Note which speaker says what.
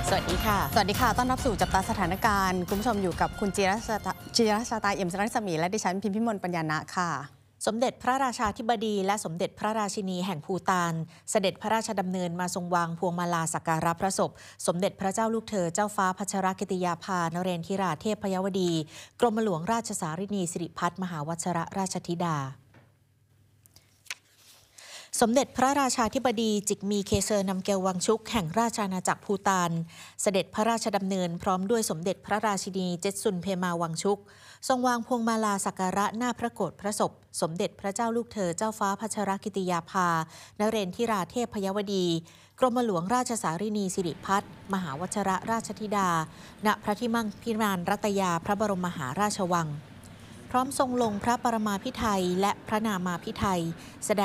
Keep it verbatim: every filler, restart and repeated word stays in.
Speaker 1: สวัสดีค่ะ
Speaker 2: สวัสดีค่ะต้อนรับสู่จับตาสถานการณ์คุณผู้ชมอยู่กับคุณจีรัชตาจีรัชตาเอี่ยมสรัศมีและดิฉันพิมพิมลปัญญานะค่ะ
Speaker 1: สมเด็จพระราชาธิบดีและสมเด็จพระราชินีแห่งภูฏานเสด็จพระราชดำเนินมาทรงวางพวงมาลาสักการะพระศพสมเด็จพระเจ้าลูกเธอเจ้าฟ้าพัชรกิติยาภานเรนทิราเทพยวดีกรมหลวงราชสารินีสิริพัฒน์มหาวชรราชธิดาสมเด็จพระราชาธิบดีจิกมีเคเซอร์นำเกลวังชุกแห่งราชอาณาจักรภูฏานเสด็จพระราชดำเนินพร้อมด้วยสมเด็จพระราชินีเจ็ดซุนเพมาวังชุกทรงวางพวงมาลาสักการะหน้าพระโกฐพระศพสมเด็จพระเจ้าลูกเธอเจ้าฟ้าพัชรกิติยาภานเรนทิราเทพยวดีกรมหลวงราชสารินีสิริพัฒน์มหาวชรราชธิดาณพระที่มั่งพิมานรัตยาพระบรมมหาราชวังพร้อมทรงลงพระปรมาภิไธยและพระนามาภิไธยแสดง